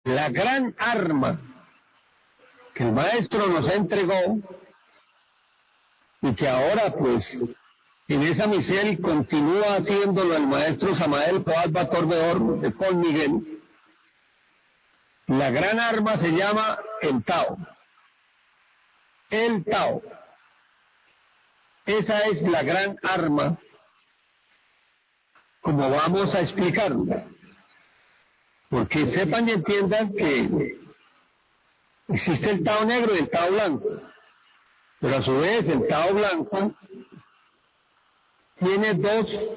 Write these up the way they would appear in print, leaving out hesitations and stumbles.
la gran arma que el maestro nos entregó y que ahora pues en esa misel continúa haciéndolo el maestro Samael Poal Batorbeor de Paul Miguel. La gran arma se llama el Tao. El Tao. Esa es la gran arma, como vamos a explicarlo. Porque sepan y entiendan que existe el Tao negro y el Tao blanco. Pero a su vez el Tao blanco tiene dos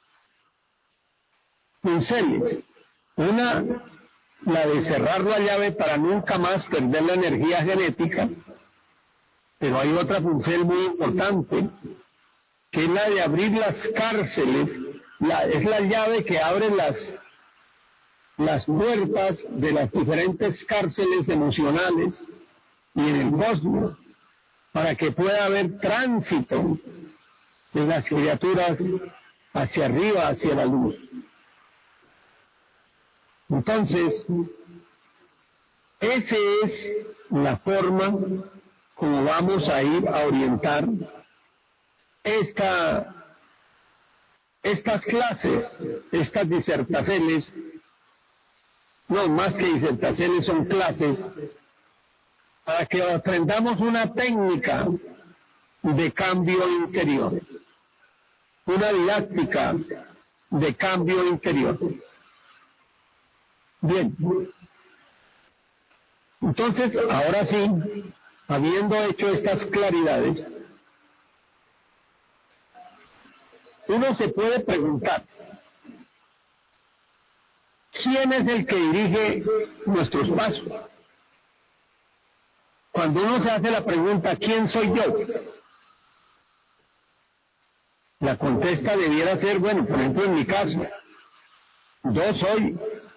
pinceles. Una, la de cerrar la llave para nunca más perder la energía genética, pero hay otra pincel muy importante, que es la de abrir las cárceles, es la llave que abre las puertas de las diferentes cárceles emocionales y en el cosmos, para que pueda haber tránsito de las criaturas hacia arriba, hacia la luz. Entonces, esa es la forma como vamos a ir a orientar estas clases, estas disertaciones, no más que disertaciones, son clases, para que aprendamos una técnica de cambio interior, una didáctica de cambio interior. Bien, entonces, ahora sí, habiendo hecho estas claridades, uno se puede preguntar, ¿quién es el que dirige nuestros pasos? Cuando uno se hace la pregunta, ¿quién soy yo? La contesta debiera ser, bueno, por ejemplo, en mi caso, yo soy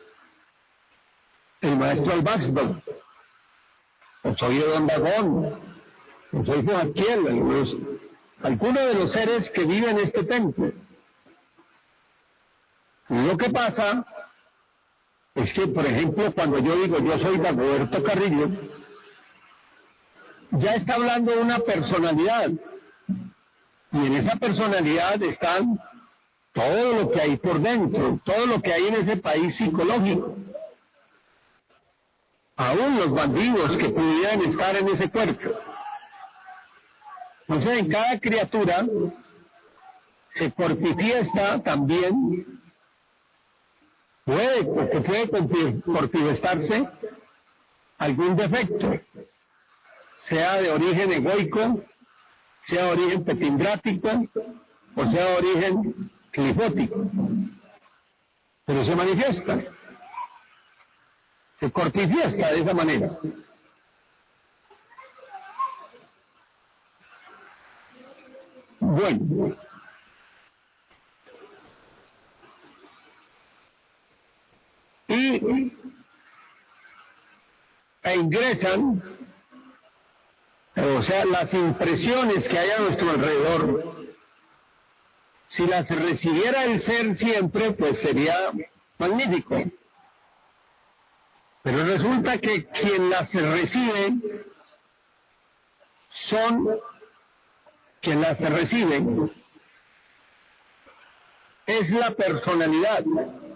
el maestro Albaxdor, o soy Don Dagón, o soy Joaquiel, algunos de los seres que viven en este templo. Y lo que pasa es que, por ejemplo, cuando yo digo yo soy Dagoberto Carrillo, ya está hablando de una personalidad, y en esa personalidad están todo lo que hay por dentro, todo lo que hay en ese país psicológico. Aún los bandidos que pudieran estar en ese cuerpo. Entonces, en cada criatura se corpifiesta también, puede corpifestarse algún defecto, sea de origen egoico, sea de origen petindrático, o sea de origen clifótico. Pero se manifiesta. Se corpifiesta de esa manera. Bueno, e ingresan, o sea, las impresiones que hay a nuestro alrededor, si las recibiera el ser siempre, pues sería magnífico. Pero resulta que quien las recibe es la personalidad.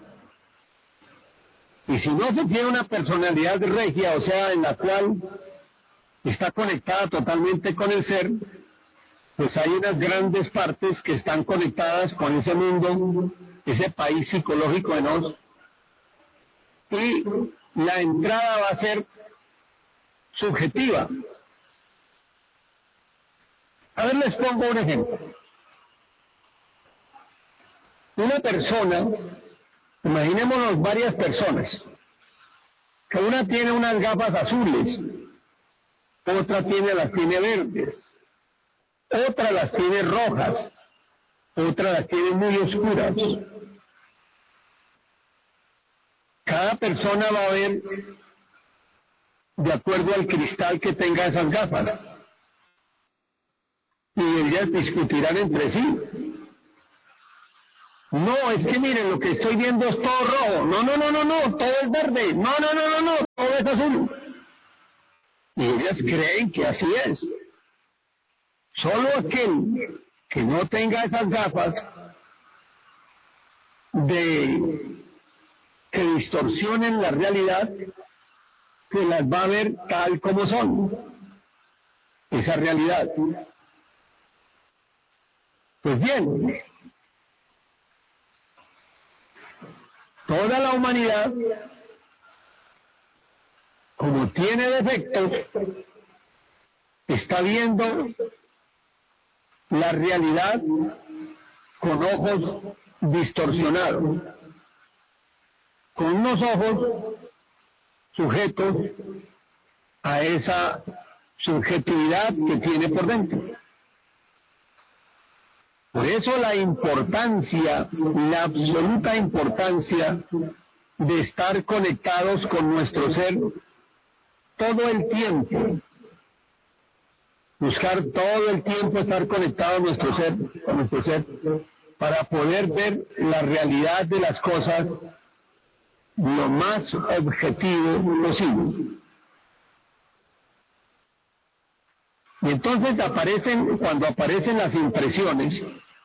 Y si no se tiene una personalidad regia, o sea, en la cual está conectada totalmente con el ser, pues hay unas grandes partes que están conectadas con ese mundo, ese país psicológico de nosotros. Y la entrada va a ser subjetiva. A ver, les pongo un ejemplo. Una persona, imaginémonos varias personas, que una tiene unas gafas azules, otra las tiene verdes, otra las tiene rojas, otra las tiene muy oscuras. Cada persona va a ver de acuerdo al cristal que tenga esas gafas. Y ellas discutirán entre sí. No, es que miren, lo que estoy viendo es todo rojo. No, todo es verde. No, todo es azul. Y ellas creen que así es. Solo aquel que no tenga esas gafas que distorsionen la realidad, que las va a ver tal como son, esa realidad. Pues bien, toda la humanidad, como tiene defectos, está viendo la realidad con ojos distorsionados, con unos ojos sujetos a esa subjetividad que tiene por dentro. Por eso la importancia, la absoluta importancia de estar conectados con nuestro ser todo el tiempo. Buscar todo el tiempo estar conectado a nuestro ser, con nuestro ser, para poder ver la realidad de las cosas lo más objetivo posible. Y entonces cuando aparecen las impresiones,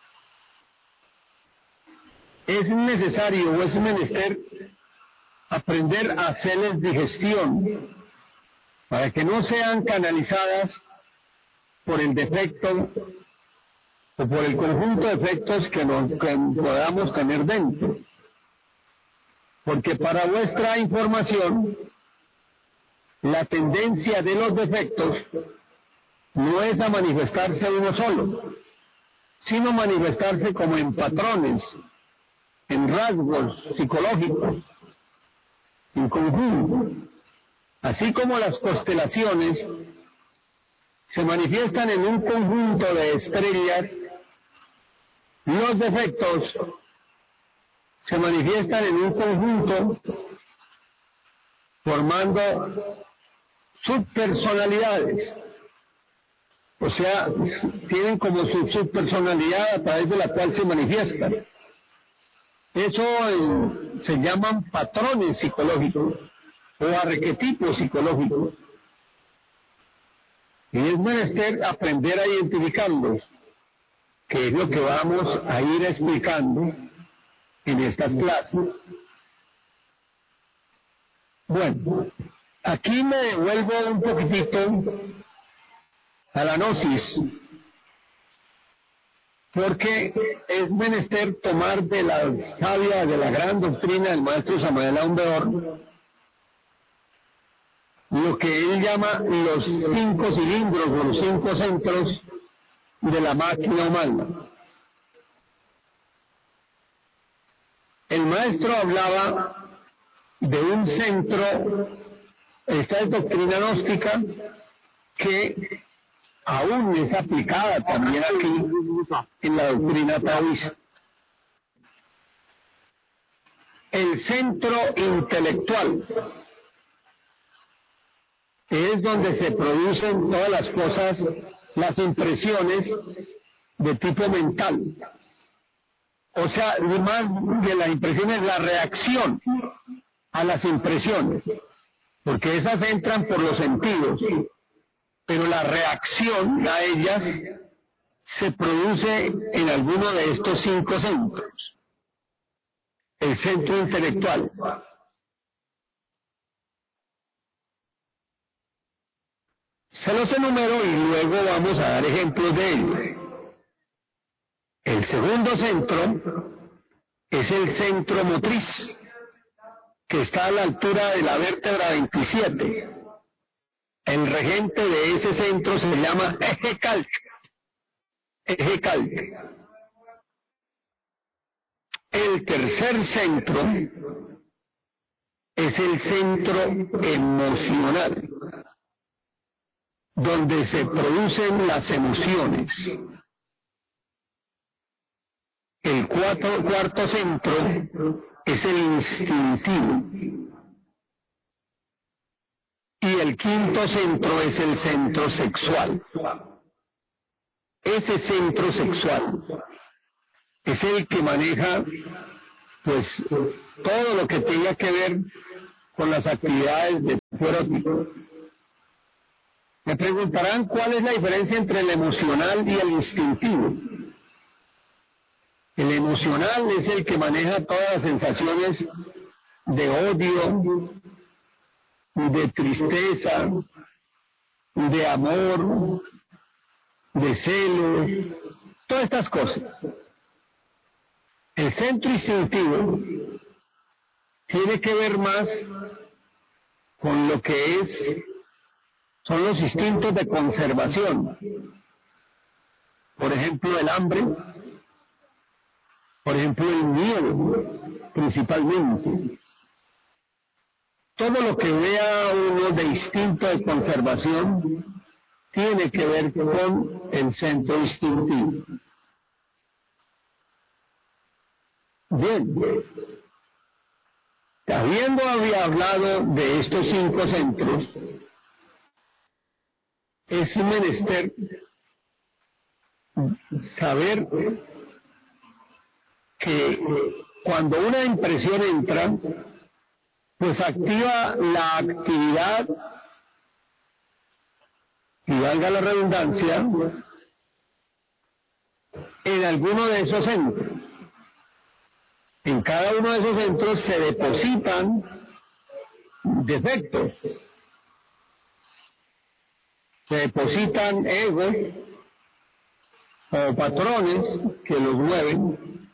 es necesario o es menester aprender a hacerles digestión para que no sean canalizadas por el defecto o por el conjunto de efectos que podamos tener dentro. Porque para vuestra información, la tendencia de los defectos no es a manifestarse uno solo, sino manifestarse como en patrones, en rasgos psicológicos, en conjunto. Así como las constelaciones se manifiestan en un conjunto de estrellas, los defectos se manifiestan en un conjunto formando subpersonalidades. O sea, tienen como su subpersonalidad a través de la cual se manifiestan. Eso se llaman patrones psicológicos o arquetipos psicológicos. Y es menester aprender a identificarlos, que es lo que vamos a ir explicando en estas clases. Bueno, aquí me devuelvo un poquitito a la gnosis, porque es menester tomar de la sabia, de la gran doctrina del maestro Samael Aun Weor, lo que él llama los 5 cilindros o los 5 centros de la máquina humana. El maestro hablaba de un centro, esta es doctrina gnóstica, que aún es aplicada también aquí en la doctrina taoísta. El centro intelectual es donde se producen todas las cosas, las impresiones de tipo mental. O sea, más de las impresiones, la reacción a las impresiones, porque esas entran por los sentidos, pero la reacción a ellas se produce en alguno de estos 5 centros. El centro intelectual. Se los enumero y luego vamos a dar ejemplos de ello. El segundo centro es el centro motriz, que está a la altura de la vértebra 27. El regente de ese centro se llama eje calc. Eje calc. El tercer centro es el centro emocional, donde se producen las emociones. El cuarto centro es el instintivo. Y el quinto centro es el centro sexual. Ese centro sexual es el que maneja, pues, todo lo que tenga que ver con las actividades de tipo erótico. Me preguntarán cuál es la diferencia entre el emocional y el instintivo. El emocional es el que maneja todas las sensaciones de odio, de tristeza, de amor, de celos, todas estas cosas. El centro instintivo tiene que ver más con lo que son los instintos de conservación. Por ejemplo, el hambre, por ejemplo, el miedo, principalmente. Todo lo que vea uno de instinto de conservación tiene que ver con el centro instintivo. Bien, habiendo hablado de estos 5 centros, es menester saber que cuando una impresión entra, pues activa la actividad, y valga la redundancia, en alguno de esos centros. En cada uno de esos centros se depositan defectos, se depositan egos o patrones que los mueven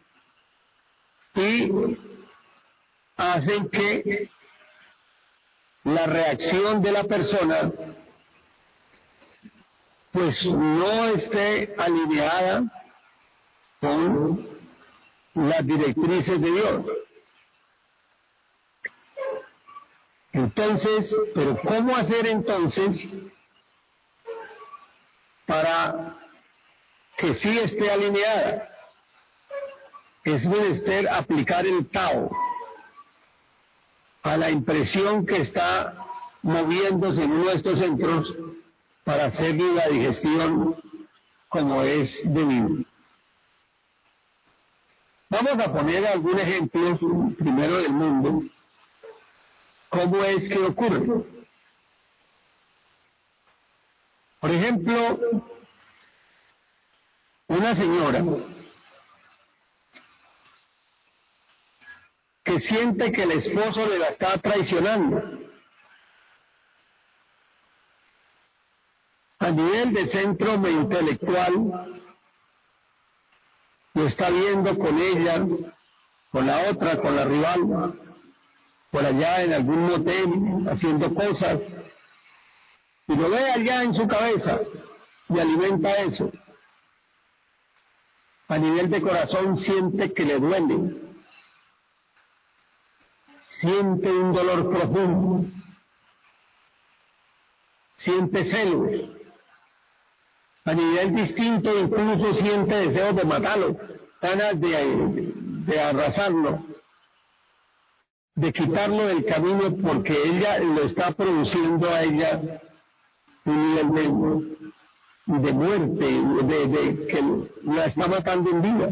y hacen que la reacción de la persona pues no esté alineada con las directrices de Dios. Entonces, pero ¿cómo hacer entonces para que sí esté alineada? Es menester aplicar el Tao a la impresión que está moviéndose en uno de estos centros para hacerle la digestión como es debido. Vamos a poner algún ejemplo primero del mundo. ¿Cómo es que ocurre? Por ejemplo, una señora que siente que el esposo le la está traicionando. A nivel de centro intelectual, lo está viendo con ella, con la otra, con la rival, por allá en algún motel, haciendo cosas, y lo ve allá en su cabeza y alimenta eso. A nivel de corazón siente que le duele, siente un dolor profundo, siente celos. A nivel distinto incluso siente deseos de matarlo, ganas de arrasarlo, de quitarlo del camino porque ella lo está produciendo a ella un nivel de muerte, de que la está matando en vida.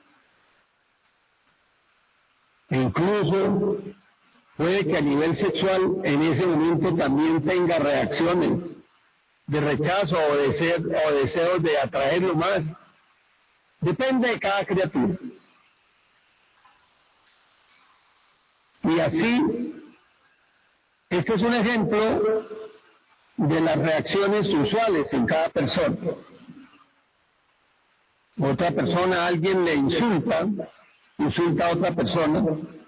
E incluso puede que a nivel sexual en ese momento también tenga reacciones de rechazo o deseos de atraerlo más. Depende de cada criatura. Y así, este es un ejemplo de las reacciones usuales en cada persona. Otra persona, alguien le insulta a otra persona,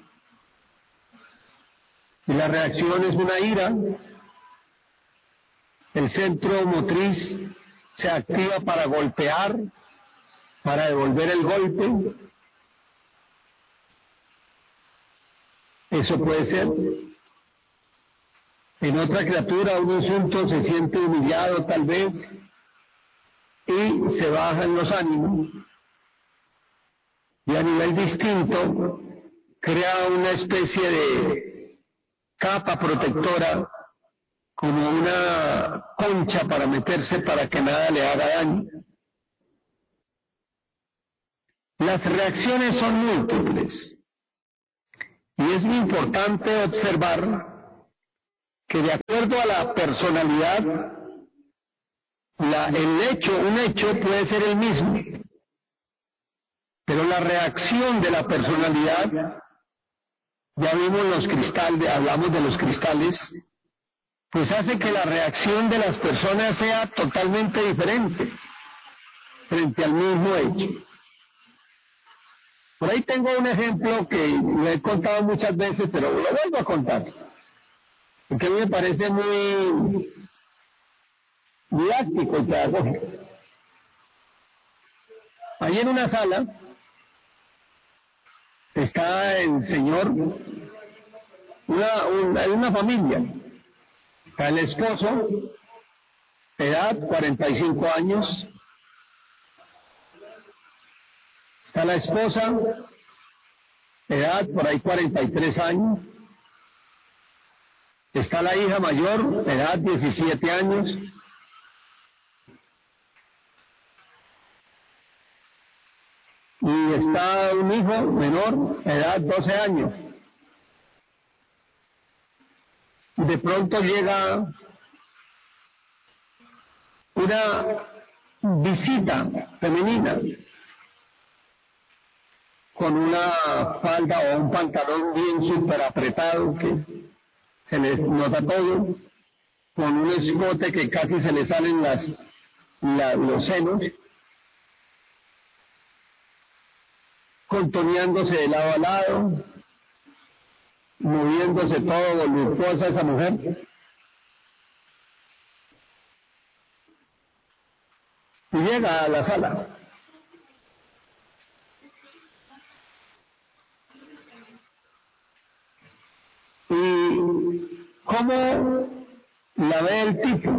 y la reacción es una ira. El centro motriz se activa para golpear, para devolver el golpe. Eso puede ser. En otra criatura, un insulto, se siente humillado tal vez y se bajan los ánimos. Y a nivel distinto, crea una especie de capa protectora, como una concha para meterse para que nada le haga daño. Las reacciones son múltiples y es muy importante observar que de acuerdo a la personalidad, un hecho puede ser el mismo, pero la reacción de la personalidad, ya vimos los cristales, hablamos de los cristales, pues hace que la reacción de las personas sea totalmente diferente frente al mismo hecho. Por ahí tengo un ejemplo que lo he contado muchas veces, pero lo vuelvo a contar, porque a mí me parece muy didáctico y pedagógico. Ahí en una sala está el señor, una familia. Está el esposo, edad 45 años. Está la esposa, edad por ahí 43 años. Está la hija mayor, edad 17 años. Y está un hijo menor, edad 12 años. De pronto llega una visita femenina con una falda o un pantalón bien súper apretado que se les nota todo, con un escote que casi se le salen los senos, contoneándose de lado a lado, moviéndose todo voluptuosa esa mujer. Y llega a la sala. ¿Y cómo la ve el tipo?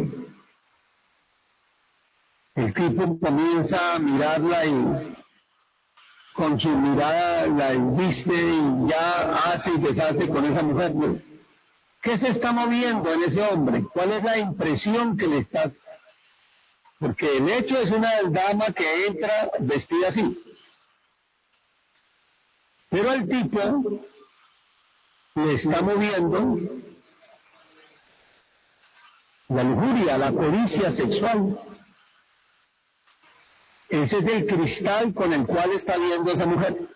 El tipo comienza a mirarla y con su mirada la embiste y ya hace y deshace con esa mujer. ¿Qué se está moviendo en ese hombre? ¿Cuál es la impresión que le está? Porque el hecho es una dama que entra vestida así. Pero al tipo le está moviendo la lujuria, la codicia sexual. Ese es el cristal con el cual está viendo esa mujer.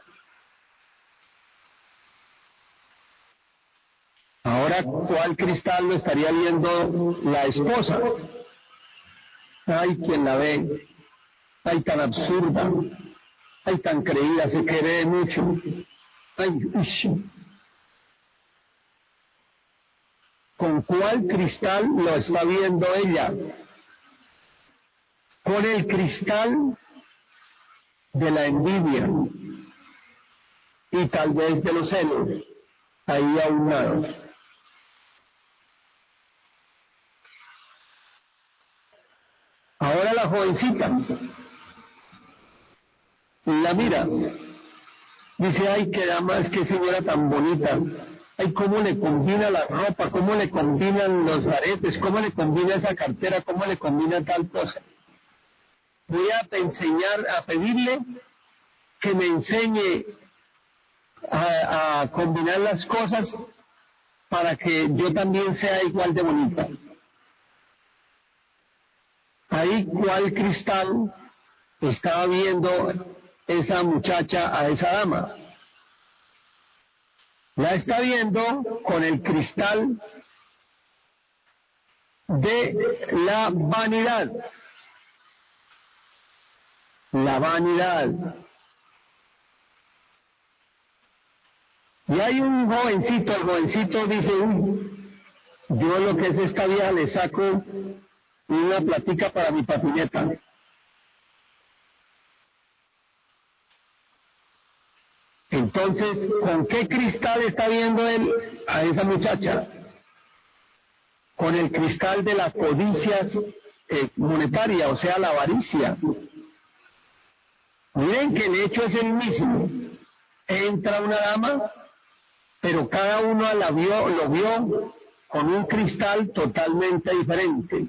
Ahora, ¿cuál cristal lo estaría viendo la esposa? Ay, quien la ve, ay, tan absurda, ay, tan creída, se cree mucho, ay, uy. ¿Con cuál cristal lo está viendo ella? Con el cristal de la envidia y tal vez de los celos, ahí aunados. Ahora la jovencita la mira, dice, ay, qué dama, es que señora tan bonita, ay, cómo le combina la ropa, cómo le combinan los aretes, cómo le combina esa cartera, cómo le combina tal cosa. Voy a enseñar, a pedirle que me enseñe a combinar las cosas para que yo también sea igual de bonita. Ahí, ¿cuál cristal estaba viendo esa muchacha a esa dama? La está viendo con el cristal de la vanidad. La vanidad. Y hay un jovencito, el jovencito dice, uy, yo lo que es esta vieja le saco una platica para mi patineta. Entonces, ¿con qué cristal está viendo él a esa muchacha? Con el cristal de la codicia monetaria, o sea, la avaricia. Miren que el hecho es el mismo. Entra una dama, pero cada uno lo vio con un cristal totalmente diferente.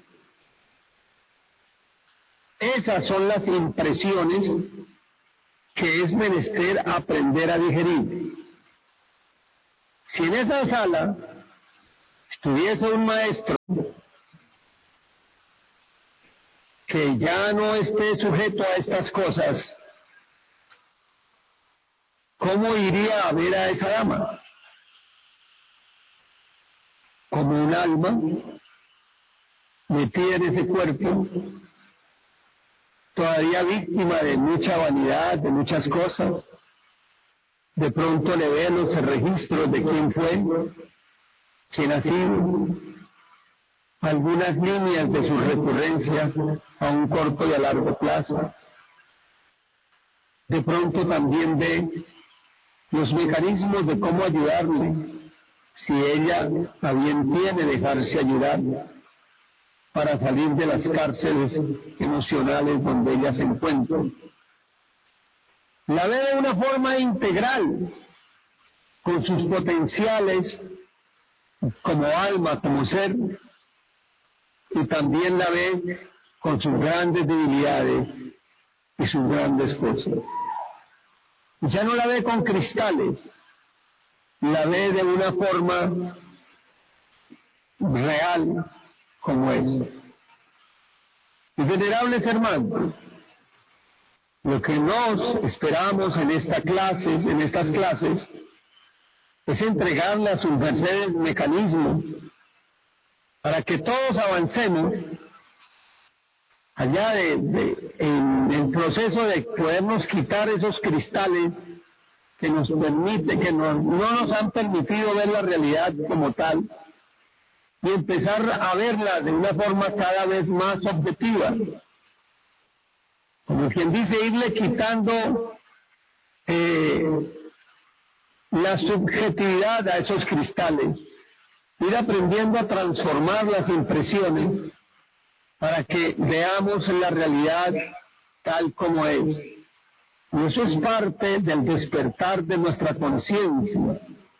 Esas son las impresiones que es menester aprender a digerir. Si en esa sala tuviese un maestro que ya no esté sujeto a estas cosas, ¿cómo iría a ver a esa dama? Como un alma metida en ese cuerpo, todavía víctima de mucha vanidad, de muchas cosas. De pronto le ve los registros de quién fue, quién ha sido, algunas líneas de sus recurrencias a un corto y a largo plazo. De pronto también ve los mecanismos de cómo ayudarle, si ella a bien tiene dejarse ayudar para salir de las cárceles emocionales donde ella se encuentra. La ve de una forma integral, con sus potenciales como alma, como ser, y también la ve con sus grandes debilidades y sus grandes cosas. Ya no la ve con cristales, la ve de una forma real como es. Y venerables hermanos, lo que nos esperamos en estas clases, es entregarle a sus mercedes mecanismos para que todos avancemos allá en el proceso de podernos quitar esos cristales que nos permite, que no nos han permitido ver la realidad como tal, y empezar a verla de una forma cada vez más objetiva. Como quien dice, irle quitando la subjetividad a esos cristales, ir aprendiendo a transformar las impresiones para que veamos la realidad tal como es. Y eso es parte del despertar de nuestra conciencia.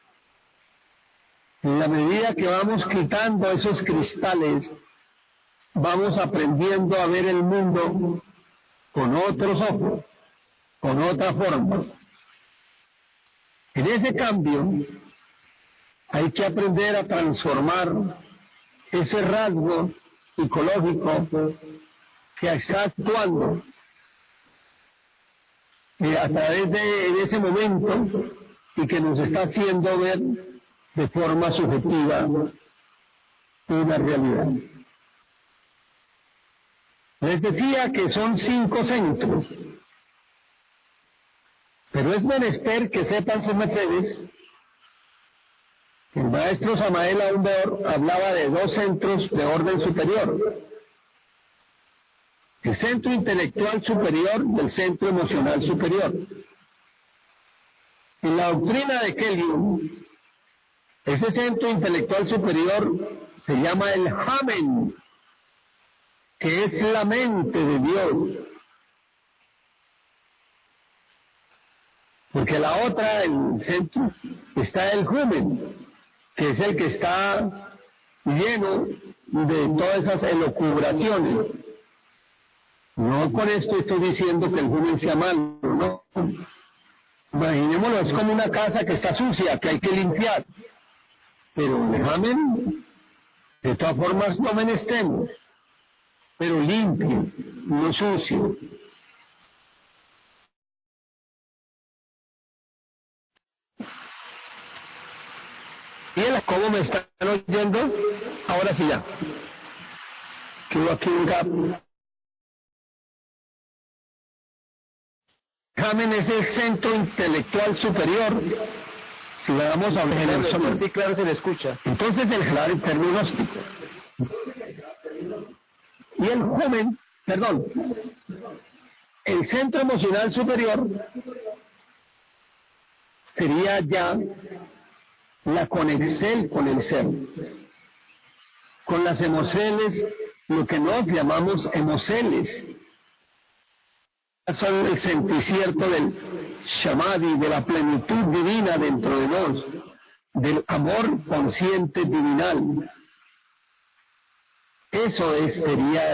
En la medida que vamos quitando esos cristales, vamos aprendiendo a ver el mundo con otros ojos, con otra forma. En ese cambio, hay que aprender a transformar ese rasgo psicológico que está actuando a través de ese momento y que nos está haciendo ver de forma subjetiva una realidad. Les decía que son 5 centros, pero es menester que sepan sus mercedes que el maestro Samael Aún Weor hablaba de 2 centros de orden superior: el centro intelectual superior y el centro emocional superior. En la doctrina de Kelium, ese centro intelectual superior se llama el Hamen, que es la mente de Dios. Porque la otra, el centro, está el Humen, que es el que está lleno de todas esas elucubraciones. No con esto estoy diciendo que el Humen sea malo, no. Imaginémoslo, es como una casa que está sucia, que hay que limpiar. Pero el Hamen, de todas formas, no menestemos, pero limpio, no sucio. ¿Y cómo me están oyendo? Ahora sí ya. Que hubo aquí un gap. Hamen es el centro intelectual superior. Si le damos a hablar en el sonido. Sí, claro, se le escucha. Entonces el carácter gnóstico. Y el Humen, el centro emocional superior sería ya la conexión con el ser, con las emociones, lo que nos llamamos emociones. Son el senticierto del Samadhi, de la plenitud divina dentro de nos, del amor consciente divinal. Eso sería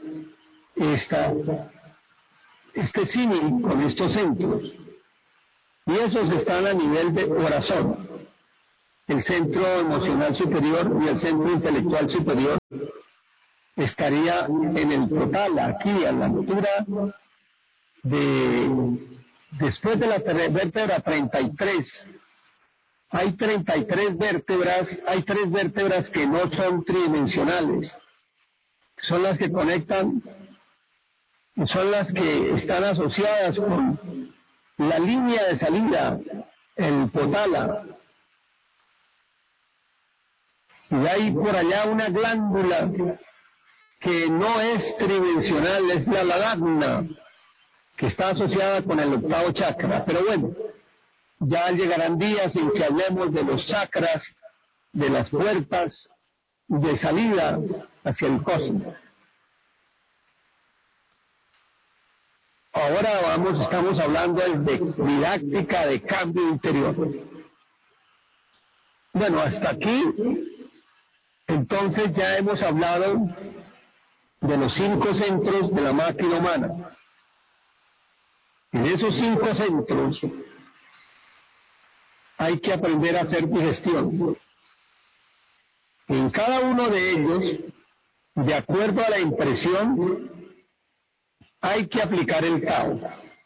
este símil con estos centros. Y esos están a nivel de corazón. el centro emocional superior y el centro intelectual superior, estaría en el total, aquí a la altura después de la vértebra 33. Hay 33 vértebras, hay 3 vértebras que no son tridimensionales, son las que conectan, son las que están asociadas con la línea de salida, el potala. Y hay por allá una glándula que no es tridimensional, es la ladagna, que está asociada con el octavo chakra. Pero bueno, ya llegarán días en que hablemos de los chakras, de las puertas de salida hacia el cosmos. Ahora estamos hablando de didáctica de cambio interior. Bueno, hasta aquí, entonces ya hemos hablado de los 5 centros de la máquina humana. En esos 5 centros hay que aprender a hacer digestión. En cada uno de ellos, de acuerdo a la impresión, hay que aplicar el Tao.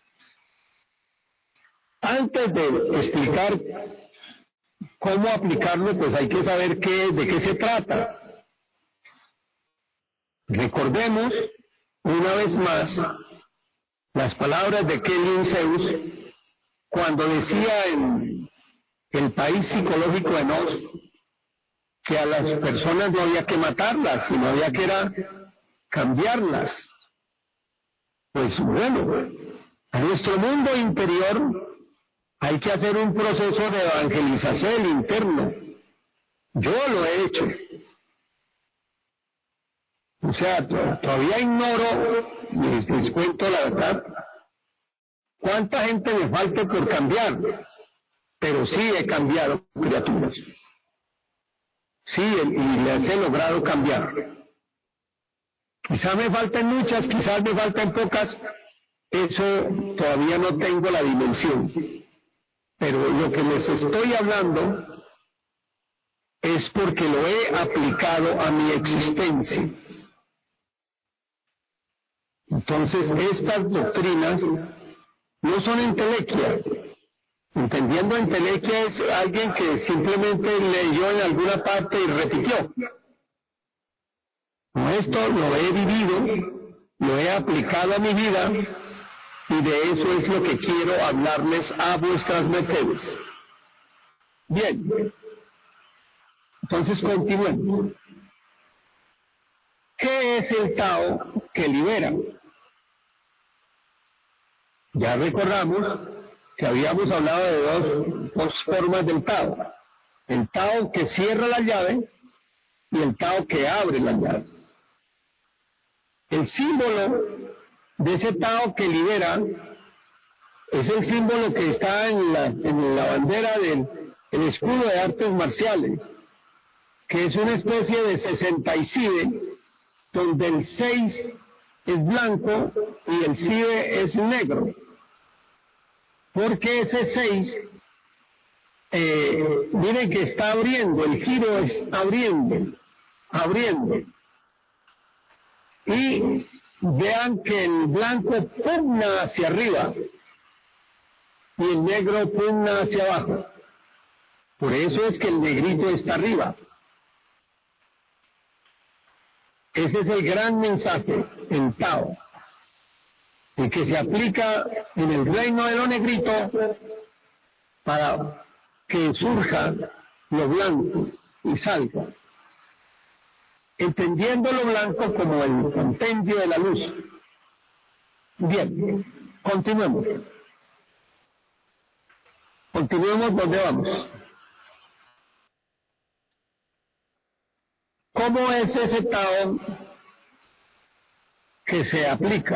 Antes de explicar cómo aplicarlo, pues hay que saber de qué se trata. Recordemos una vez más las palabras de Kelvin Zeus cuando decía en el país psicológico de Nos que a las personas no había que matarlas, sino había que cambiarlas. Pues bueno, a nuestro mundo interior hay que hacer un proceso de evangelización interno. Yo lo he hecho. O sea, todavía ignoro, les cuento la verdad, cuánta gente me falta por cambiar, pero sí he cambiado, criaturas. Sí, y les he logrado cambiar. Quizás me falten muchas, quizás me falten pocas, eso todavía no tengo la dimensión. Pero lo que les estoy hablando es porque lo he aplicado a mi existencia. Entonces, estas doctrinas no son entelequia. Entendiendo entelequia es alguien que simplemente leyó en alguna parte y repitió. No, esto lo he vivido, lo he aplicado a mi vida y de eso es lo que quiero hablarles a vuestras mercedes. Bien, entonces continuemos. ¿Qué es el Tao que libera? Ya recordamos que habíamos hablado de dos formas del Tao. El Tao que cierra la llave y el Tao que abre la llave. El símbolo de ese Tao que libera es el símbolo que está en la bandera del escudo de artes marciales, que es una especie de 66, donde el 6 es blanco y el CIDE es negro. Porque ese 6, miren que está abriendo, el giro es abriendo. Y vean que el blanco pugna hacia arriba y el negro pugna hacia abajo. Por eso es que el negrito está arriba. Ese es el gran mensaje, el Tao, el que se aplica en el reino de lo negrito para que surja lo blanco y salga, entendiendo lo blanco como el compendio de la luz. Bien, continuemos. Continuemos donde vamos. ¿Cómo es ese Tao que se aplica?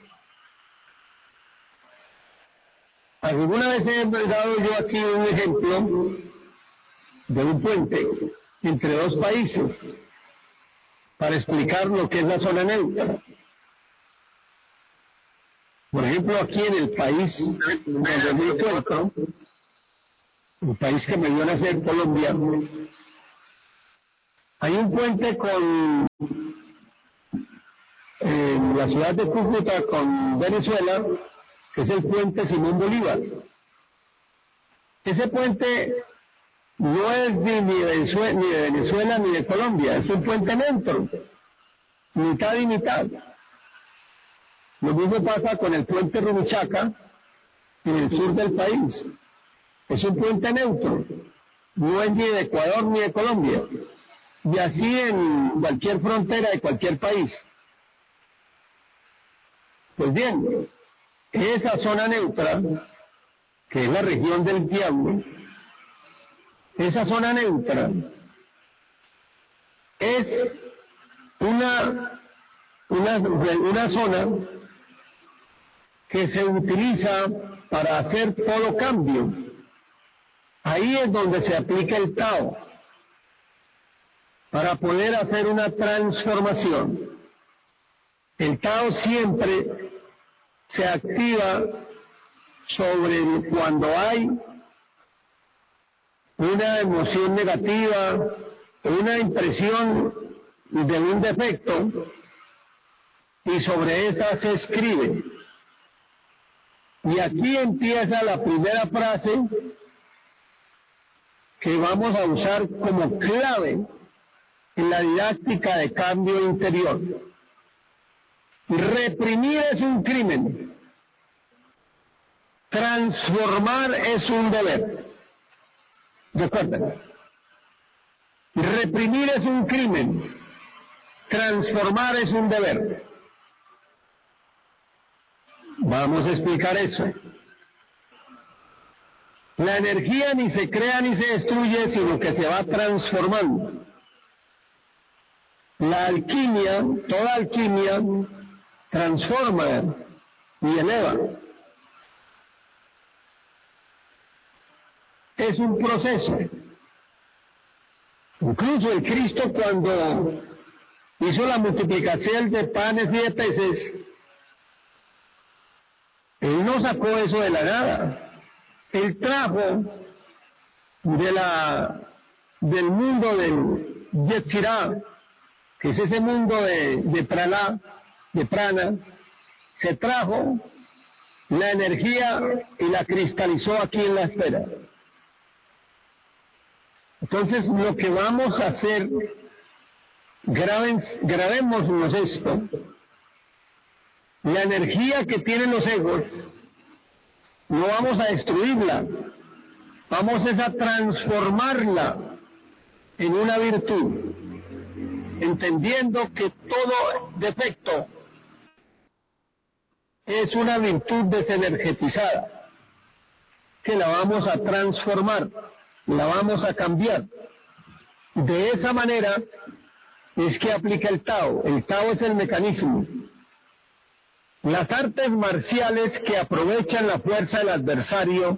Alguna vez he dado yo aquí un ejemplo de un puente entre dos países para explicar lo que es la zona neutra. Por ejemplo, aquí en el país donde me encuentro, el país que me vio nacer, Colombia, hay un puente con la ciudad de Cúcuta con Venezuela, que es el puente Simón Bolívar. Ese puente no es ni de Venezuela ni de Colombia, es un puente neutro, mitad y mitad. Lo mismo pasa con el puente Rumichaca en el sur del país. Es un puente neutro, no es ni de Ecuador ni de Colombia, y así en cualquier frontera de cualquier país. Pues bien, esa zona neutra, que es la región del diablo, esa zona neutra es una zona que se utiliza para hacer todo cambio. Ahí es donde se aplica el Tao, para poder hacer una transformación. El Tao siempre se activa sobre cuando hay una emoción negativa, una impresión de un defecto, y sobre esa se escribe. Y aquí empieza la primera frase que vamos a usar como clave en la didáctica de cambio interior. Reprimir es un crimen, transformar es un deber. Recuerden, reprimir es un crimen, transformar es un deber. Vamos a explicar eso. La energía ni se crea ni se destruye, sino que se va transformando. La alquimia, toda alquimia, transforma y eleva. Es un proceso. Incluso el Cristo, cuando hizo la multiplicación de panes y de peces, Él no sacó eso de la nada. Él trajo del mundo del Yetzirah, que es ese mundo de prana, se trajo la energía y la cristalizó aquí en la esfera. Entonces, lo que vamos a hacer, grabémonos esto, la energía que tienen los egos, no vamos a destruirla, vamos a transformarla en una virtud, entendiendo que todo defecto es una virtud desenergetizada, que la vamos a transformar, la vamos a cambiar. De esa manera es que aplica el Tao. El Tao es el mecanismo. Las artes marciales que aprovechan la fuerza del adversario,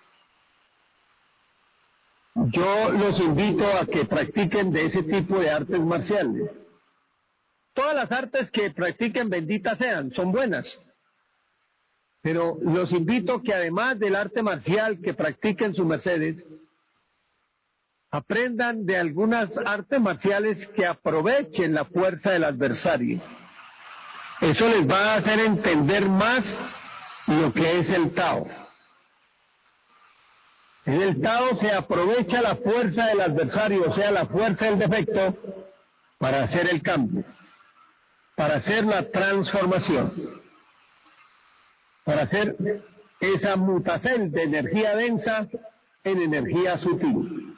yo los invito a que practiquen de ese tipo de artes marciales. Todas las artes que practiquen, benditas sean, son buenas. Pero los invito que además del arte marcial que practiquen sus mercedes, aprendan de algunas artes marciales que aprovechen la fuerza del adversario. Eso les va a hacer entender más lo que es el Tao. En el Tao se aprovecha la fuerza del adversario, o sea, la fuerza del defecto, para hacer el cambio, para hacer la transformación, para hacer esa mutación de energía densa en energía sutil.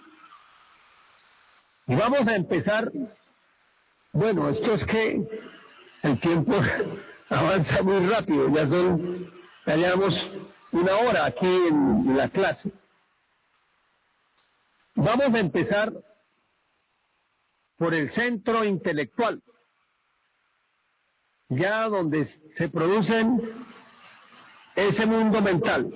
Y vamos a empezar, bueno, esto es que el tiempo avanza muy rápido, ya llevamos una hora aquí en la clase. Vamos a empezar por el centro intelectual, ya donde se producen ese mundo mental.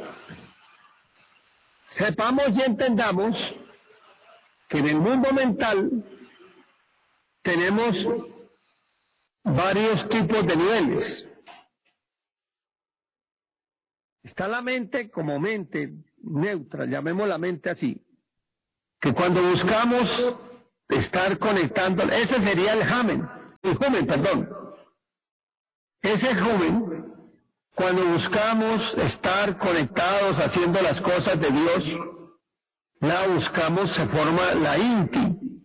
Sepamos y entendamos que en el mundo mental tenemos varios tipos de niveles. Está la mente como mente, neutra, llamemos la mente así, que cuando buscamos estar conectando, ese sería el jumen, perdón. Ese jumen, cuando buscamos estar conectados haciendo las cosas de Dios, la buscamos, se forma la inti.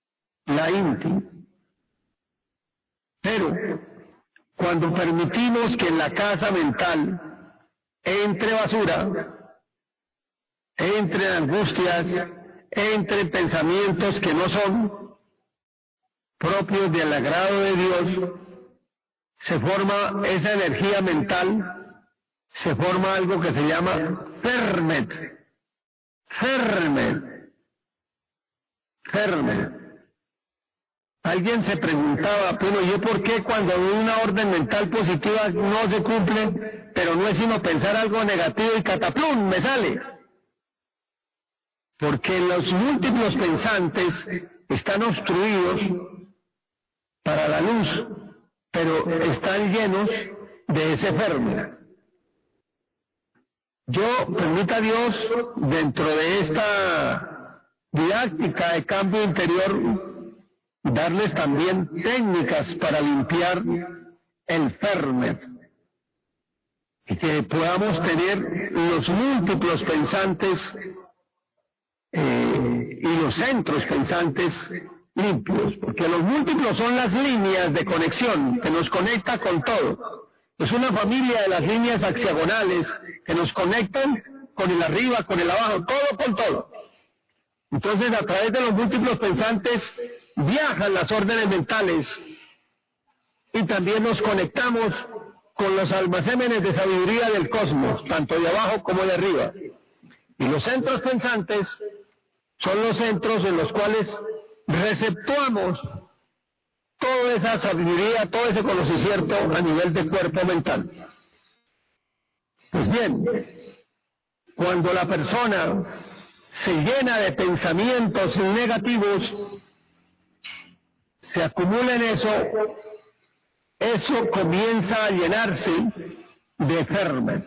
Pero cuando permitimos que en la casa mental entre basura, entre angustias, entre pensamientos que no son propios del agrado de Dios, se forma esa energía mental, se forma algo que se llama fermet. Alguien se preguntaba, pero ¿yo por qué cuando una orden mental positiva no se cumple, pero no es sino pensar algo negativo y cataplum, me sale? Porque los múltiplos pensantes están obstruidos para la luz, pero están llenos de ese ferment. Yo, permita Dios, dentro de esta didáctica de cambio interior, darles también técnicas para limpiar el ferment y que podamos tener los múltiplos pensantes y los centros pensantes limpios, porque los múltiplos son las líneas de conexión que nos conecta con todo. Es una familia de las líneas hexagonales que nos conectan con el arriba, con el abajo, todo con todo. Entonces, a través de los múltiplos pensantes viajan las órdenes mentales y también nos conectamos con los almacenes de sabiduría del cosmos, tanto de abajo como de arriba. Y los centros pensantes son los centros en los cuales receptuamos toda esa sabiduría, todo ese conocimiento a nivel de cuerpo mental. Pues bien, cuando la persona se llena de pensamientos negativos, se acumula en eso comienza a llenarse de ferment.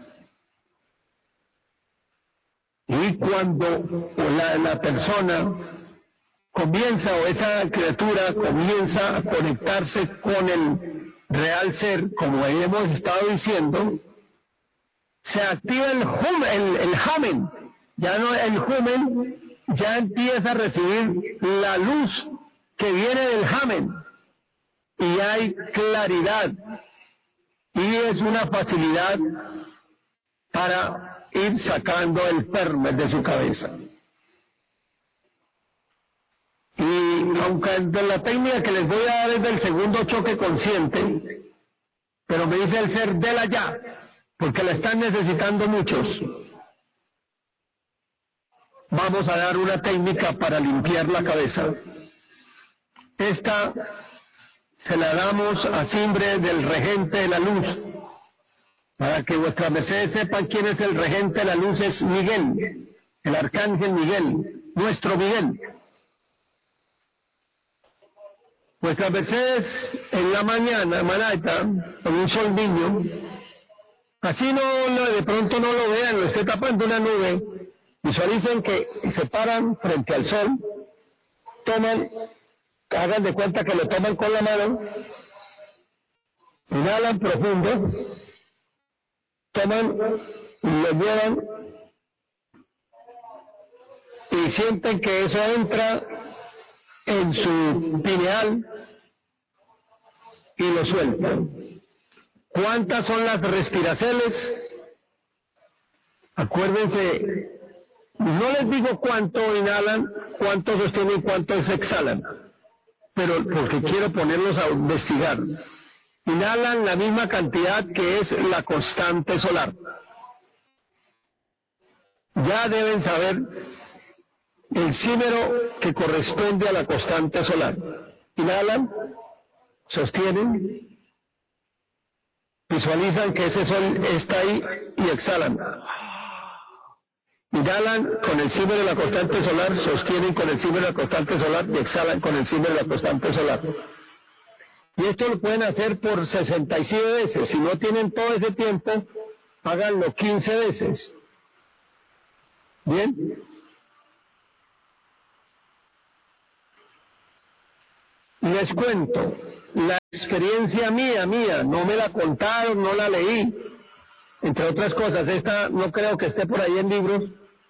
Y cuando la persona comienza, o esa criatura comienza a conectarse con el real ser, como hemos estado diciendo, se activa el humen, ya no el humen, ya empieza a recibir la luz que viene del humen, y hay claridad, y es una facilidad para ir sacando el ferment de su cabeza. Y aunque de la técnica que les voy a dar es del segundo choque consciente, pero me dice el ser déla ya, porque la están necesitando muchos. Vamos a dar una técnica para limpiar la cabeza. Esta se la damos a Simbre del regente de la luz. Para que vuestras mercedes sepan quién es el regente de la luz, es Miguel, el arcángel Miguel, nuestro Miguel. Vuestras mercedes en la mañana, manata, con un sol niño, así de pronto no lo vean, lo esté tapando una nube, visualicen que se paran frente al sol, toman, hagan de cuenta que lo toman con la mano, inhalan profundo, toman, lo llevan y sienten que eso entra en su pineal y lo sueltan. ¿Cuántas son las respiraciones? Acuérdense, no les digo cuánto inhalan, cuánto sostienen, cuánto exhalan, pero porque quiero ponerlos a investigar. Inhalan la misma cantidad que es la constante solar. Ya deben saber el símero que corresponde a la constante solar. Inhalan, sostienen, visualizan que ese sol está ahí y exhalan. Inhalan con el símbolo de la constante solar, sostienen con el símbolo de la constante solar y exhalan con el símbolo de la constante solar. Y esto lo pueden hacer por 67 veces. Si no tienen todo ese tiempo, háganlo 15 veces. Bien. Les cuento, la experiencia mía, no me la contaron, no la leí, entre otras cosas, esta no creo que esté por ahí en libros.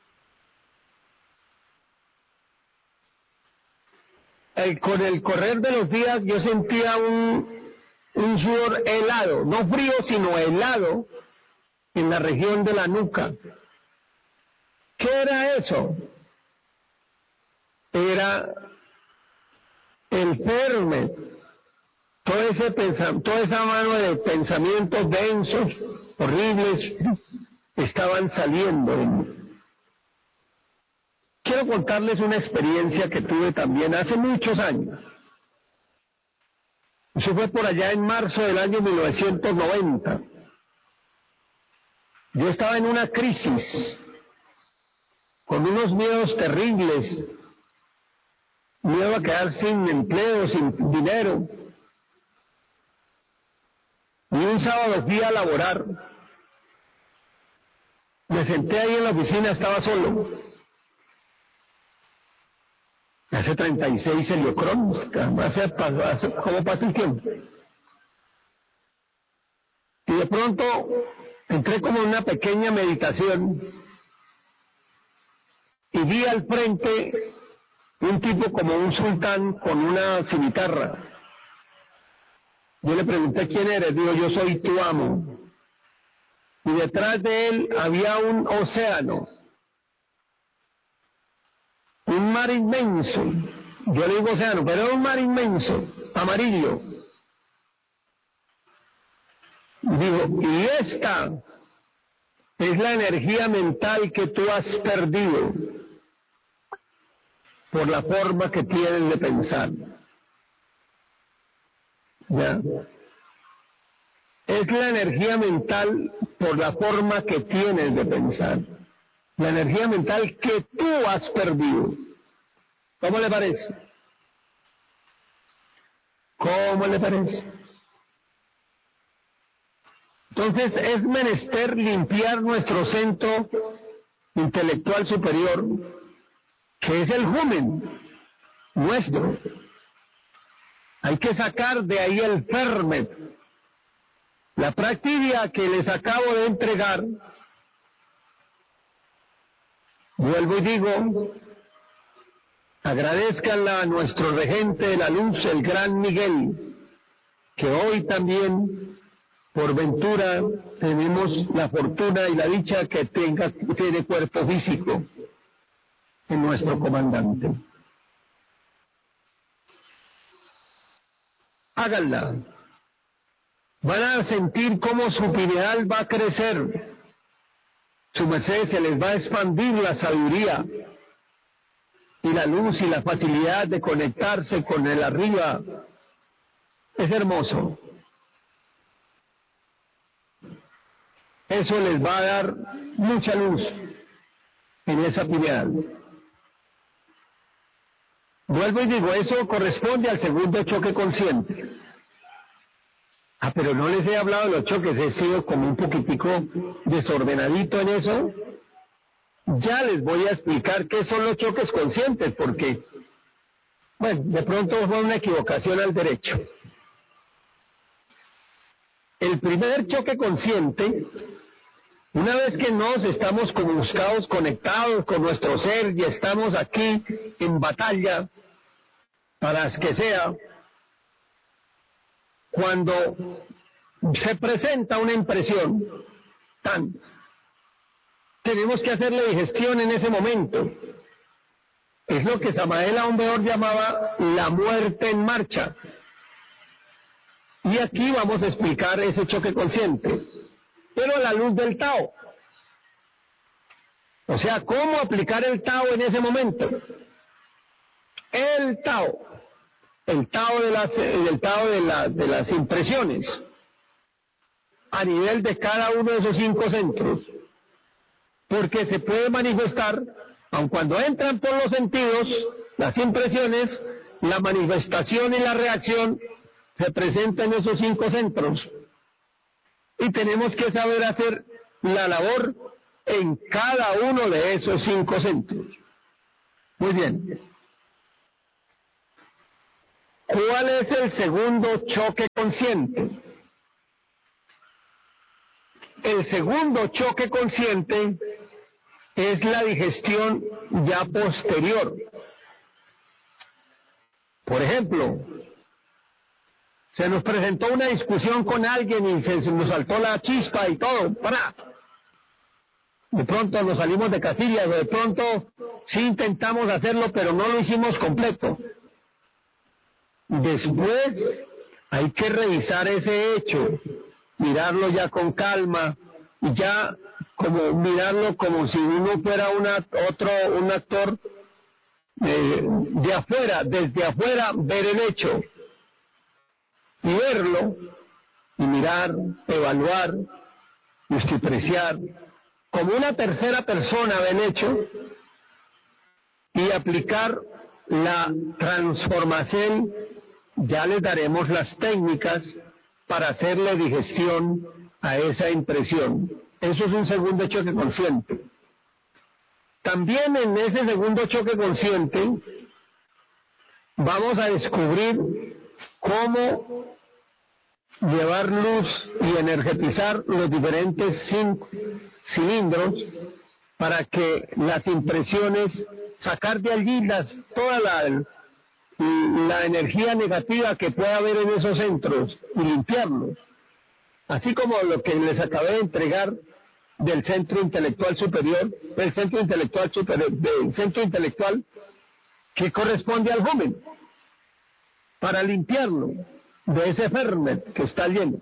Con el correr de los días yo sentía un sudor helado, no frío, sino helado, en la región de la nuca. ¿Qué era eso? Era el ferment, toda esa mano de pensamientos densos, horribles, estaban saliendo de mí. Quiero contarles una experiencia que tuve también hace muchos años. Eso fue por allá en marzo del año 1990. Yo estaba en una crisis, con unos miedos terribles, miedo a quedar sin empleo, sin dinero. Y un sábado fui a laborar, me senté ahí en la oficina, estaba solo. Hace 36 heliocrones, ¿cómo pasa el tiempo? Y de pronto entré como en una pequeña meditación y vi al frente un tipo como un sultán con una cimitarra. Yo le pregunté quién eres, digo, yo soy tu amo. Y detrás de él había un océano, un mar inmenso. Yo le digo océano, pero era un mar inmenso, amarillo. Digo, y esta es la energía mental que tú has perdido por la forma que tienes de pensar. ¿Ya? Es la energía mental por la forma que tienes de pensar. La energía mental que tú has perdido. ¿Cómo le parece? ¿Cómo le parece? Entonces es menester limpiar nuestro centro intelectual superior, que es el jumen nuestro. Hay que sacar de ahí el ferment. La práctica que les acabo de entregar, vuelvo y digo, agradezcanla a nuestro regente de la luz, el gran Miguel, que hoy también, por ventura, tenemos la fortuna y la dicha que tiene cuerpo físico en nuestro comandante. Háganla. Van a sentir cómo su pineal va a crecer. Su merced se les va a expandir la sabiduría y la luz y la facilidad de conectarse con el arriba. Es hermoso. Eso les va a dar mucha luz en esa pineal. Vuelvo y digo, eso corresponde al segundo choque consciente. Pero no les he hablado de los choques, he sido como un poquitico desordenadito en eso. Ya les voy a explicar qué son los choques conscientes, porque, bueno, de pronto fue una equivocación al derecho. El primer choque consciente, una vez que nos estamos como buscados, conectados con nuestro ser y estamos aquí en batalla para que sea, cuando se presenta una impresión, tenemos que hacerle digestión en ese momento. Es lo que Samael Aun Weor llamaba la muerte en marcha. Y aquí vamos a explicar ese choque consciente, pero a la luz del Tao. O sea, ¿cómo aplicar el Tao en ese momento? El Tao de las impresiones, a nivel de cada uno de esos 5 centros, porque se puede manifestar, aun cuando entran por los sentidos, las impresiones, la manifestación y la reacción se presentan en esos 5 centros, y tenemos que saber hacer la labor en cada uno de esos 5 centros. Muy bien. ¿Cuál es el segundo choque consciente? El segundo choque consciente es la digestión ya posterior. Por ejemplo, se nos presentó una discusión con alguien y se nos saltó la chispa y todo. ¡Para! De pronto nos salimos de casillas, de pronto sí intentamos hacerlo, pero no lo hicimos completo. Después hay que revisar ese hecho, mirarlo ya con calma, y ya como mirarlo como si uno fuera un actor de afuera, desde afuera ver el hecho, y verlo, y mirar, evaluar, justipreciar, como una tercera persona ve el hecho, y aplicar la transformación. Ya les daremos las técnicas para hacerle digestión a esa impresión. Eso es un segundo choque consciente. También en ese segundo choque consciente vamos a descubrir cómo llevar luz y energetizar los diferentes cilindros para que las impresiones, sacar de allí toda la energía negativa que pueda haber en esos centros y limpiarlos. Así como lo que les acabé de entregar del centro intelectual superior, del centro intelectual que corresponde al joven, para limpiarlo de ese ferment que está lleno.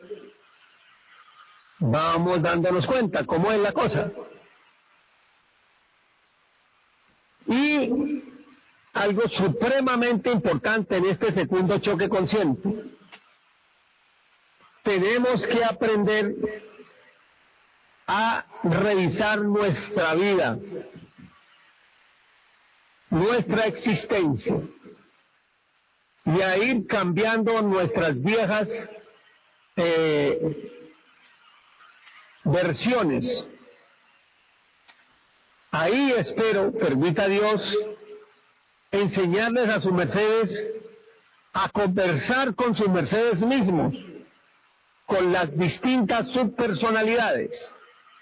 Vamos dándonos cuenta cómo es la cosa. Y algo supremamente importante en este segundo choque consciente, tenemos que aprender a revisar nuestra vida, nuestra existencia, y a ir cambiando nuestras viejas versiones. Ahí espero, permita Dios, enseñarles a sus mercedes a conversar con sus mercedes mismos, con las distintas subpersonalidades.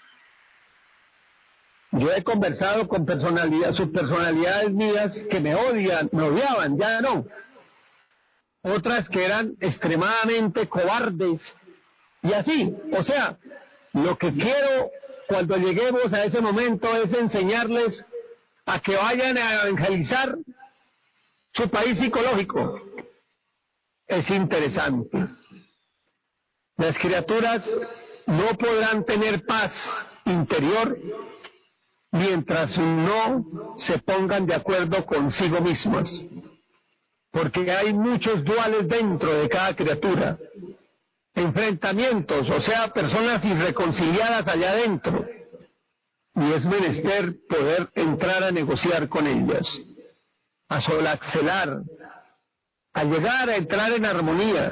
Yo he conversado con subpersonalidades mías que me odiaban, ya no. Otras que eran extremadamente cobardes, y así. O sea, lo que quiero cuando lleguemos a ese momento es enseñarles a que vayan a evangelizar su país psicológico. Es interesante. Las criaturas no podrán tener paz interior mientras no se pongan de acuerdo consigo mismas, porque hay muchos duales dentro de cada criatura, enfrentamientos, o sea, personas irreconciliadas allá adentro, y es menester poder entrar a negociar con ellas, a solaxelar, a llegar a entrar en armonía.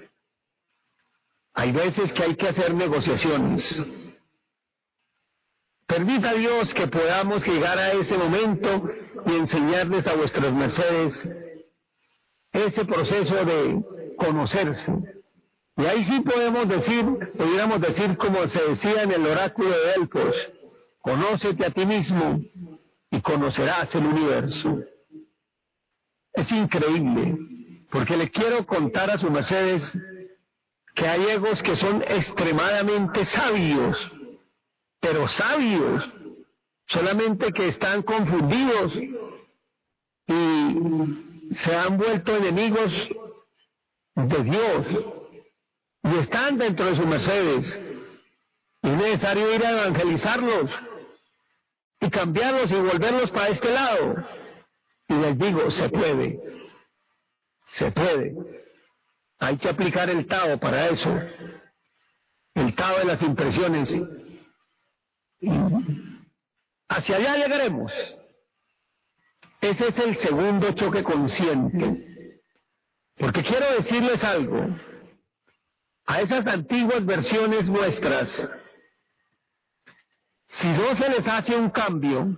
Hay veces que hay que hacer negociaciones. Permita Dios que podamos llegar a ese momento y enseñarles a vuestras mercedes ese proceso de conocerse. Y ahí sí pudiéramos decir como se decía en el oráculo de Delfos: conócete a ti mismo y conocerás el universo. Es increíble, porque le quiero contar a sus mercedes que hay egos que son extremadamente sabios, pero sabios, solamente que están confundidos y se han vuelto enemigos de Dios, y están dentro de sus mercedes. Es necesario ir a evangelizarlos y cambiarlos y volverlos para este lado. Y les digo, se puede. Hay que aplicar el Tao para eso, el Tao de las impresiones. Hacia allá llegaremos. Ese es el segundo choque consciente. Porque quiero decirles algo. A esas antiguas versiones nuestras Si no se les hace un cambio,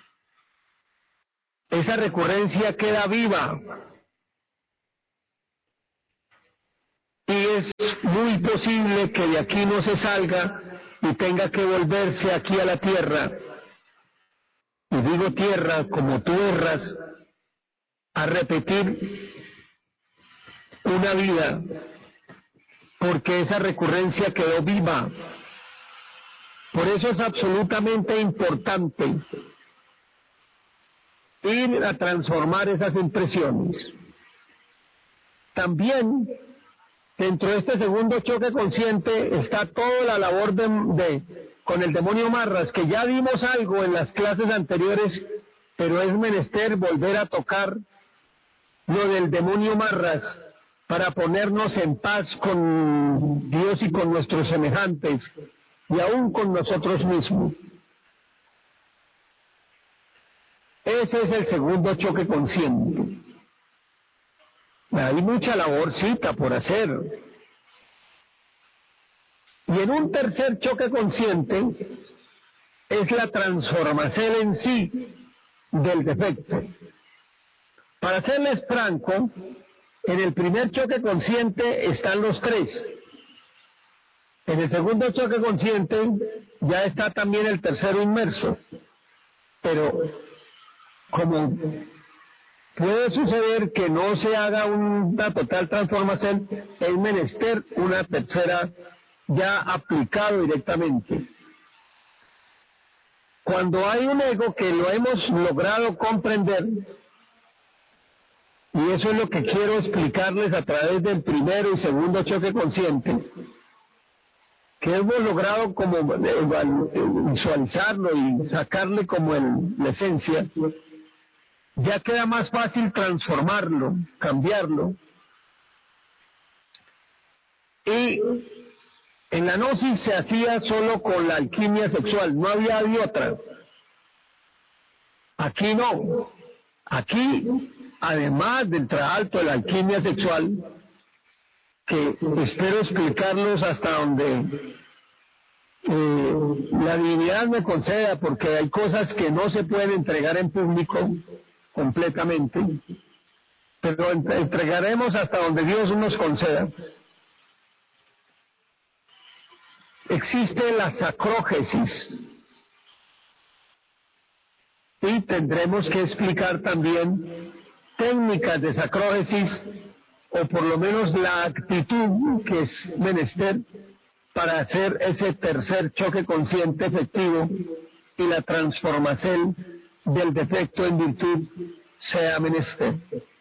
esa recurrencia queda viva y es muy posible que de aquí no se salga y tenga que volverse aquí a la tierra, y digo tierra como tú erras, a repetir una vida, porque esa recurrencia quedó viva. Por eso es absolutamente importante ir a transformar esas impresiones. También, dentro de este segundo choque consciente, está toda la labor con el demonio Marras, que ya vimos algo en las clases anteriores, pero es menester volver a tocar lo del demonio Marras para ponernos en paz con Dios y con nuestros semejantes, y aún con nosotros mismos. Ese es el segundo choque consciente. Hay mucha laborcita por hacer. Y en un tercer choque consciente es la transformación en sí del defecto. Para serles franco, en el primer choque consciente están los tres. En el segundo choque consciente ya está también el tercero inmerso. Pero como puede suceder que no se haga una total transformación, es menester una tercera ya aplicado directamente. Cuando hay un ego que lo hemos logrado comprender, y eso es lo que quiero explicarles a través del primero y segundo choque consciente, que hemos logrado como visualizarlo y sacarle como la esencia, ya queda más fácil transformarlo, cambiarlo. Y en la gnosis se hacía solo con la alquimia sexual, no había otra. Aquí no. Aquí, además del trasalto de la alquimia sexual, que espero explicarlos hasta donde la divinidad me conceda, porque hay cosas que no se pueden entregar en público completamente, pero entregaremos hasta donde Dios nos conceda. Existe la sacrógesis, y tendremos que explicar también técnicas de sacrógesis, o por lo menos la actitud que es menester para hacer ese tercer choque consciente efectivo y la transformación del defecto en virtud sea menester.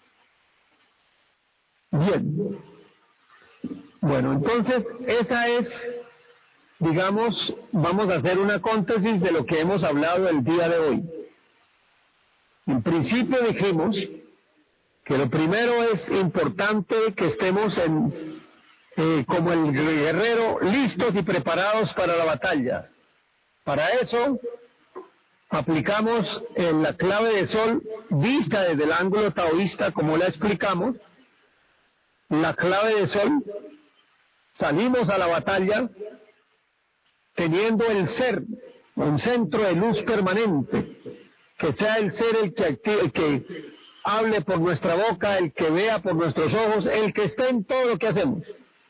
Bien. Bueno, entonces esa es, digamos, vamos a hacer una síntesis de lo que hemos hablado el día de hoy. En principio dijimos que lo primero es importante que estemos como el guerrero, listos y preparados para la batalla. Para eso aplicamos en la clave de sol, vista desde el ángulo taoísta, como la explicamos, la clave de sol, salimos a la batalla teniendo el ser, un centro de luz permanente, que sea el ser el que hable por nuestra boca, el que vea por nuestros ojos, el que esté en todo lo que hacemos.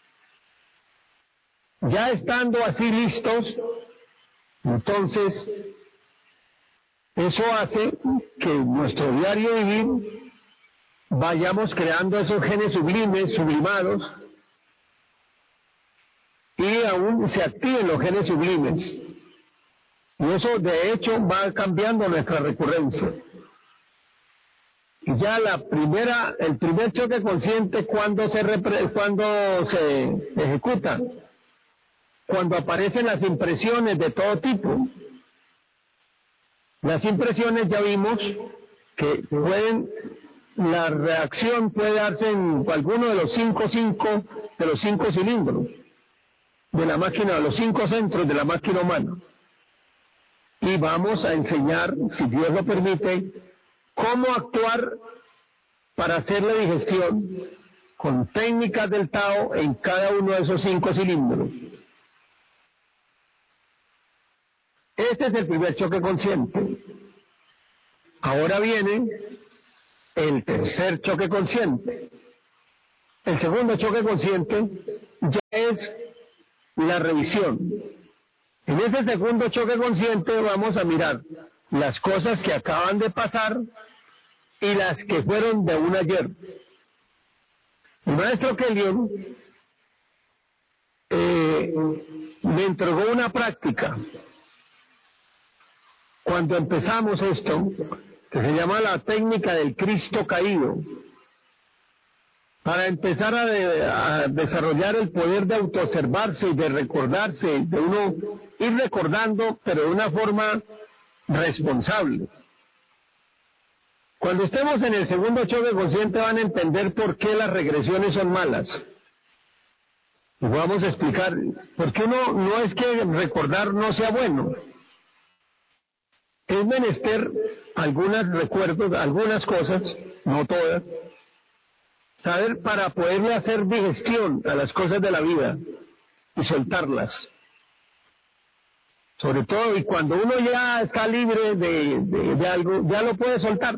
Ya estando así listos, entonces eso hace que en nuestro diario vivir vayamos creando esos genes sublimes, sublimados, y aún se activen los genes sublimes. Y eso de hecho va cambiando nuestra recurrencia. Y ya el primer choque consciente, cuando se ejecuta, cuando aparecen las impresiones de todo tipo. Las impresiones ya vimos que la reacción puede darse en alguno de los cinco cilindros de la máquina, de los 5 centros de la máquina humana. Y vamos a enseñar, si Dios lo permite, cómo actuar para hacer la digestión con técnicas del Tao en cada uno de esos 5 cilindros. Este es el primer choque consciente. Ahora viene el tercer choque consciente. El segundo choque consciente ya es la revisión. En ese segundo choque consciente vamos a mirar las cosas que acaban de pasar y las que fueron de un ayer. El maestro Kellogg me entregó una práctica cuando empezamos esto, que se llama la técnica del Cristo caído, para empezar a desarrollar el poder de autoobservarse y de recordarse, de uno ir recordando, pero de una forma responsable. Cuando estemos en el segundo choque consciente van a entender por qué las regresiones son malas. Y vamos a explicar, porque uno no es que recordar no sea bueno. Es menester algunos recuerdos, algunas cosas, no todas, saber para poderle hacer digestión a las cosas de la vida y soltarlas. Sobre todo, y cuando uno ya está libre de algo, ya lo puede soltar.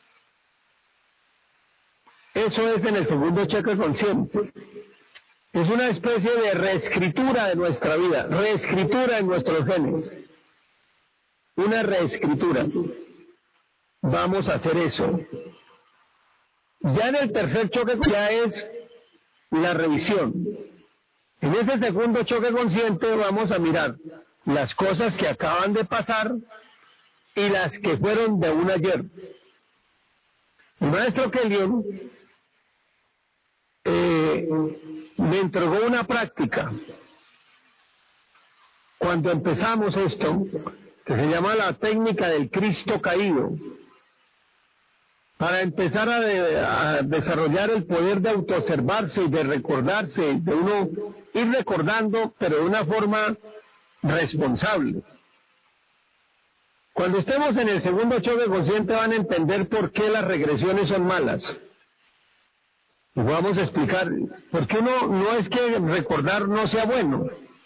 Eso es en el segundo choque consciente. Es una especie de reescritura de nuestra vida, reescritura en nuestros genes. Una reescritura. Vamos a hacer eso. Ya en el tercer choque ya es la revisión. En ese segundo choque consciente vamos a mirar las cosas que acaban de pasar y las que fueron de un ayer. El maestro Kellogg me entregó una práctica cuando empezamos esto, que se llama la técnica del Cristo caído, para empezar a desarrollar el poder de autoobservarse y de recordarse, de uno ir recordando, pero de una forma responsable. Cuando estemos en el segundo choque consciente van a entender por qué las regresiones son malas. Y vamos a explicar, porque uno no es que recordar no sea bueno.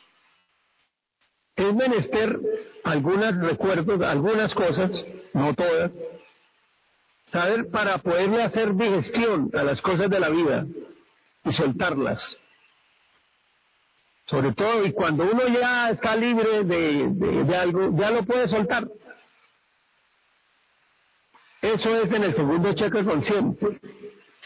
Es menester algunos recuerdos, algunas cosas, no todas, saber para poderle hacer digestión a las cosas de la vida y soltarlas. Sobre todo, y cuando uno ya está libre de algo, ya lo puede soltar. Eso es en el segundo choque consciente.